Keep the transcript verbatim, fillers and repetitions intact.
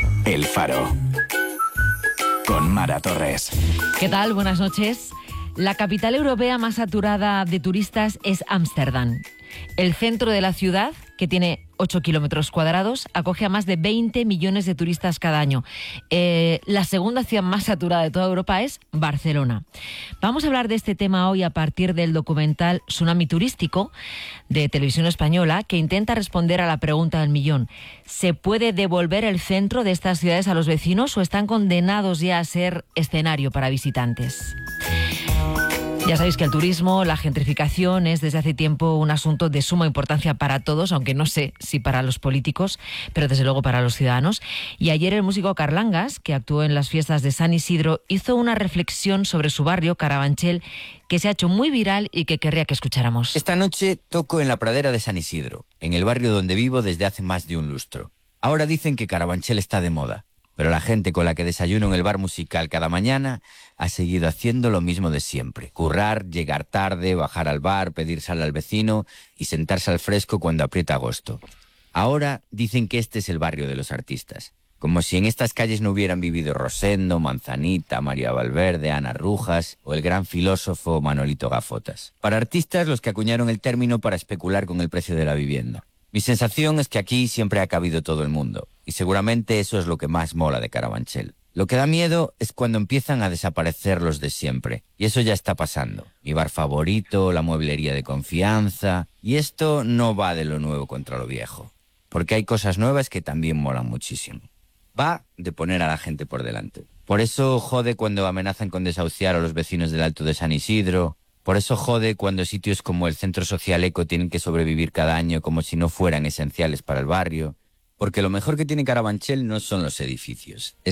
El Faro, con Mara Torres. ¿Qué tal? Buenas noches. La capital europea más saturada de turistas es Ámsterdam. El centro de la ciudad, que tiene ocho kilómetros cuadrados, acoge a más de veinte millones de turistas cada año. Eh, la segunda ciudad más saturada de toda Europa es Barcelona. Vamos a hablar de este tema hoy a partir del documental Tsunami Turístico de Televisión Española, que intenta responder a la pregunta del millón. ¿Se puede devolver el centro de estas ciudades a los vecinos o están condenados ya a ser escenario para visitantes? Ya sabéis que el turismo, la gentrificación es desde hace tiempo un asunto de suma importancia para todos, aunque no sé si para los políticos, pero desde luego para los ciudadanos. Y ayer el músico Carlangas, que actuó en las fiestas de San Isidro, hizo una reflexión sobre su barrio, Carabanchel, que se ha hecho muy viral y que querría que escucháramos. Esta noche toco en la pradera de San Isidro, en el barrio donde vivo desde hace más de un lustro. Ahora dicen que Carabanchel está de moda, pero la gente con la que desayuno en el bar musical cada mañana ha seguido haciendo lo mismo de siempre. Currar, llegar tarde, bajar al bar, pedir sal al vecino y sentarse al fresco cuando aprieta agosto. Ahora dicen que este es el barrio de los artistas. Como si en estas calles no hubieran vivido Rosendo, Manzanita, María Valverde, Ana Rujas o el gran filósofo Manolito Gafotas. Para artistas, los que acuñaron el término para especular con el precio de la vivienda. Mi sensación es que aquí siempre ha cabido todo el mundo, y seguramente eso es lo que más mola de Carabanchel. Lo que da miedo es cuando empiezan a desaparecer los de siempre, y eso ya está pasando. Mi bar favorito, la mueblería de confianza, y esto no va de lo nuevo contra lo viejo, porque hay cosas nuevas que también molan muchísimo. Va de poner a la gente por delante. Por eso jode cuando amenazan con desahuciar a los vecinos del Alto de San Isidro. Por eso jode cuando sitios como el Centro Social Eco tienen que sobrevivir cada año como si no fueran esenciales para el barrio. Porque lo mejor que tiene Carabanchel no son los edificios,